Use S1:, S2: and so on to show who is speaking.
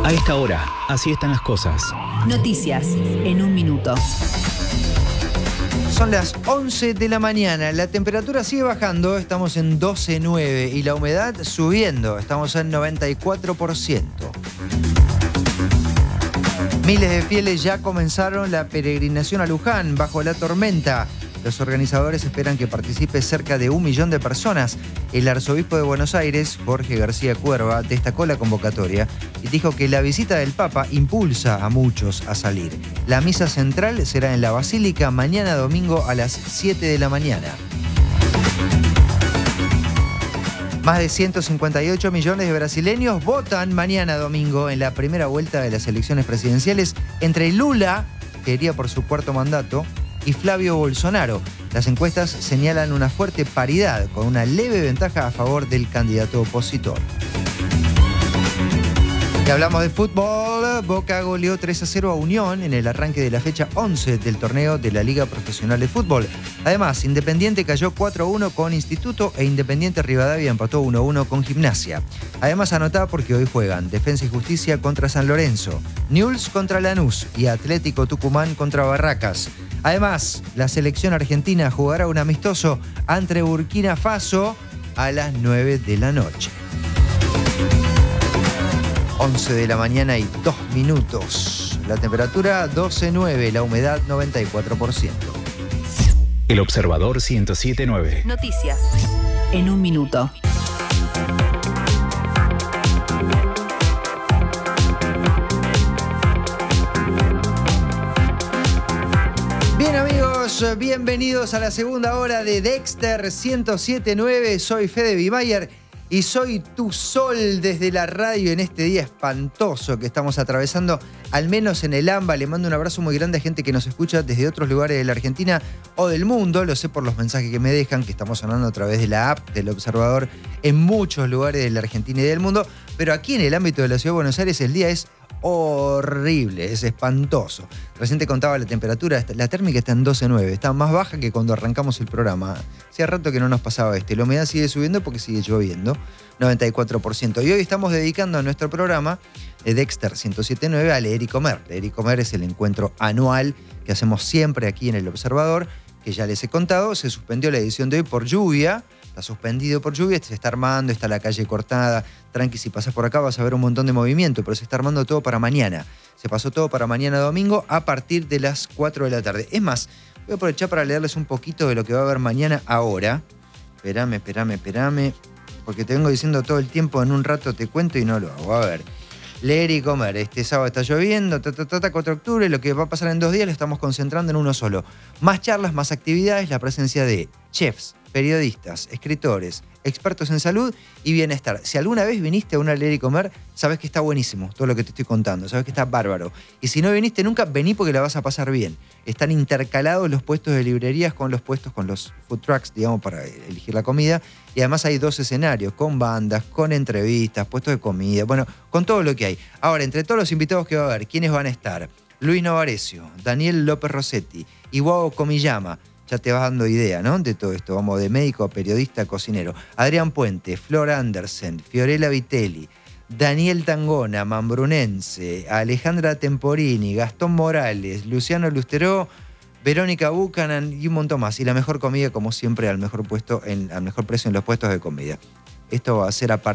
S1: A esta hora, así están las cosas.
S2: Noticias en un minuto.
S3: Son las 11 de la mañana, la temperatura sigue bajando, estamos en 12,9 y la humedad subiendo, estamos en 94%. Miles de fieles ya comenzaron la peregrinación a Luján bajo la tormenta. Los organizadores esperan que participe cerca de 1 millón de personas. El arzobispo de Buenos Aires, Jorge García Cuerva, destacó la convocatoria y dijo que la visita del Papa impulsa a muchos a salir. La misa central será en la Basílica mañana domingo a las 7 de la mañana. Más de 158 millones de brasileños votan mañana domingo en la primera vuelta de las elecciones presidenciales entre Lula, que iría por su cuarto mandato, y Flavio Bolsonaro. Las encuestas señalan una fuerte paridad, con una leve ventaja a favor del candidato opositor. Y hablamos de fútbol. Boca goleó 3-0 a Unión en el arranque de la fecha 11 del torneo de la Liga Profesional de Fútbol. Además, Independiente cayó 4-1 con Instituto e Independiente Rivadavia empató 1-1 con Gimnasia. Además, anotá porque hoy juegan Defensa y Justicia contra San Lorenzo, Newell's contra Lanús y Atlético Tucumán contra Barracas. Además, la selección argentina jugará un amistoso ante Burkina Faso a las 9 de la noche. 11 de la mañana y 2 minutos. La temperatura 12,9, la humedad 94%.
S1: El Observador 107.9.
S2: Noticias en un minuto.
S3: Bien amigos, bienvenidos a la segunda hora de Dexter 107.9. Soy Fede Bimayer. Y soy tu sol desde la radio en este día espantoso que estamos atravesando, al menos en el AMBA. Le mando un abrazo muy grande a gente que nos escucha desde otros lugares de la Argentina o del mundo. Lo sé por los mensajes que me dejan, que estamos sonando a través de la app del Observador en muchos lugares de la Argentina y del mundo. Pero aquí en el ámbito de la Ciudad de Buenos Aires el día es horrible, es espantoso. Recién te contaba la temperatura, la térmica está en 12,9, está más baja que cuando arrancamos el programa. Hacía rato que no nos pasaba La humedad sigue subiendo porque sigue lloviendo, 94%. Y hoy estamos dedicando a nuestro programa de Dexter 107.9 a Leer y Comer. Leer y Comer es el encuentro anual que hacemos siempre aquí en el Observador, que ya les he contado, se suspendió la edición de hoy por lluvia. Está suspendido por lluvia, se está armando, está la calle cortada. Tranqui, si pasas por acá vas a ver un montón de movimiento, pero se está armando todo para mañana. Se pasó todo para mañana domingo a partir de las 4 de la tarde. Es más, voy a aprovechar para leerles un poquito de lo que va a haber mañana ahora. Espérame, porque te vengo diciendo todo el tiempo, en un rato te cuento y no lo hago. A ver, Leer y Comer. Este sábado está lloviendo, 4 de octubre. Lo que va a pasar en 2 días lo estamos concentrando en uno solo. Más charlas, más actividades, la presencia de chefs, periodistas, escritores, expertos en salud y bienestar. Si alguna vez viniste a una Leer y Comer, sabes que está buenísimo todo lo que te estoy contando, sabes que está bárbaro. Y si no viniste nunca, vení porque la vas a pasar bien. Están intercalados los puestos de librerías con los puestos, con los food trucks, digamos, para elegir la comida. Y además hay 2 escenarios, con bandas, con entrevistas, puestos de comida, bueno, con todo lo que hay. Ahora, entre todos los invitados que va a haber, ¿quiénes van a estar? Luis Novarecio, Daniel López Rossetti, Iwao Komiyama. Ya te vas dando idea, ¿no? De todo esto. Vamos de médico a periodista a cocinero. Adrián Puente, Flor Andersen, Fiorella Vitelli, Daniel Tangona, Mambrunense, Alejandra Temporini, Gastón Morales, Luciano Lusteró, Verónica Buchanan y un montón más. Y la mejor comida, como siempre, al mejor precio en los puestos de comida. Esto va a ser a partir